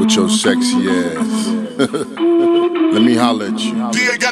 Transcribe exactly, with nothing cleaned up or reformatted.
with your sexy ass. Let me holler at you.